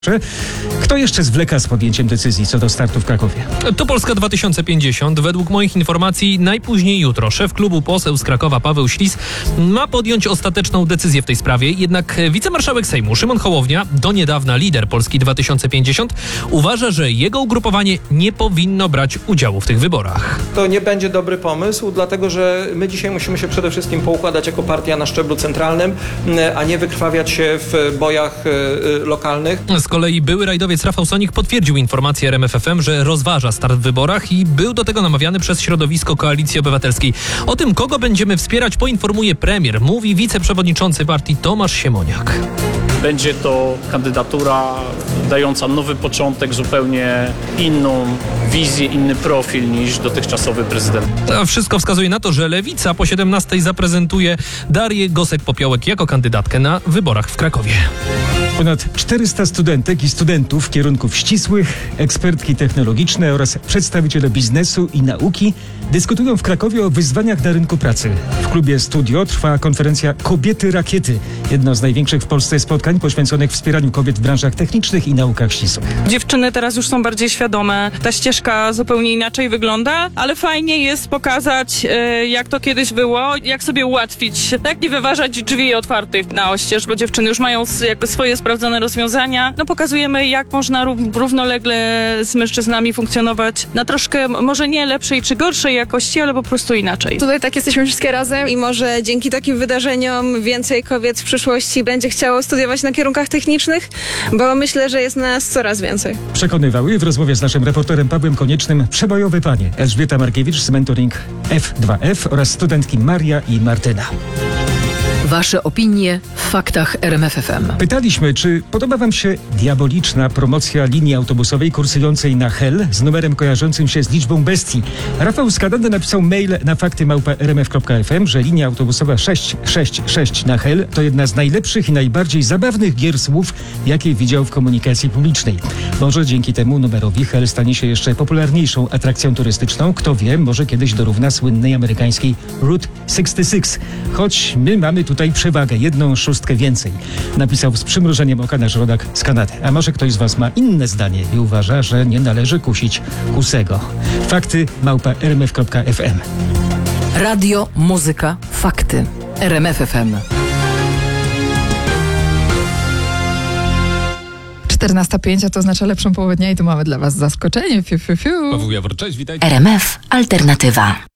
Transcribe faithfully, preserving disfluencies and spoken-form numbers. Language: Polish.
Kto jeszcze zwleka z podjęciem decyzji co do startu w Krakowie? To Polska dwa tysiące pięćdziesiąt. Według moich informacji najpóźniej jutro szef klubu poseł z Krakowa Paweł Ślis ma podjąć ostateczną decyzję w tej sprawie. Jednak wicemarszałek Sejmu Szymon Hołownia, do niedawna lider Polski dwa tysiące pięćdziesiąt, uważa, że jego ugrupowanie nie powinno brać udziału w tych wyborach. To nie będzie dobry pomysł, dlatego że my dzisiaj musimy się przede wszystkim poukładać jako partia na szczeblu centralnym, a nie wykrwawiać się w bojach lokalnych. Z kolei były rajdowiec Rafał Sonik potwierdził informację R M F F M, że rozważa start w wyborach i był do tego namawiany przez środowisko Koalicji Obywatelskiej. O tym, kogo będziemy wspierać, poinformuje premier, mówi wiceprzewodniczący partii Tomasz Siemoniak. Będzie to kandydatura dająca nowy początek, zupełnie inną wizję, inny profil niż dotychczasowy prezydent. A wszystko wskazuje na to, że Lewica po siedemnastej zaprezentuje Darię Gosek-Popiołek jako kandydatkę na wyborach w Krakowie. Ponad czterysta studentek i studentów kierunków ścisłych, ekspertki technologiczne oraz przedstawiciele biznesu i nauki dyskutują w Krakowie o wyzwaniach na rynku pracy. W klubie Studio trwa konferencja Kobiety Rakiety, jedno z największych w Polsce spotkań poświęconych wspieraniu kobiet w branżach technicznych i naukach ścisłych. Dziewczyny teraz już są bardziej świadome, ta ścieżka zupełnie inaczej wygląda, ale fajnie jest pokazać, e, jak to kiedyś było, jak sobie ułatwić, jak nie wyważać drzwi otwartych na oścież, bo dziewczyny już mają jakby swoje sprawdzone rozwiązania. No pokazujemy, jak można rów- równolegle z mężczyznami funkcjonować na troszkę, może nie lepszej czy gorszej jakości, ale po prostu inaczej. Tutaj tak jesteśmy wszystkie razem i może dzięki takim wydarzeniom więcej kobiet w przyszłości będzie chciało studiować na kierunkach technicznych, bo myślę, że jest nas coraz więcej. Przekonywały w rozmowie z naszym reporterem Pawłem Koniecznym przebojowe panie Elżbieta Markiewicz z mentoring F dwa F oraz studentki Maria i Martyna. Wasze opinie w faktach R M F F M. Pytaliśmy, czy podoba wam się diaboliczna promocja linii autobusowej kursującej na Hel z numerem kojarzącym się z liczbą bestii. Rafał Skadany napisał mail na fakty małpa r m f kropka f m, że linia autobusowa sześć sześć sześć na Hel to jedna z najlepszych i najbardziej zabawnych gier słów, jakie widział w komunikacji publicznej. Może dzięki temu numerowi Hel stanie się jeszcze popularniejszą atrakcją turystyczną. Kto wie, może kiedyś dorówna słynnej amerykańskiej Route sześćdziesiąt sześć. Choć my mamy tutaj przewagę, jedną szóstkę więcej. Napisał z przymrużeniem oka nasz rodak z Kanady. A może ktoś z was ma inne zdanie i uważa, że nie należy kusić kusego. Fakty małpa r m f kropka f m. Radio, muzyka, fakty. R M F F M. czternasta pięć, a to oznacza lepszą połowę dnia i tu mamy dla was zaskoczenie. Fiu, fiu, fiu. Paweł Jawor, cześć, witajcie. R M F Alternatywa.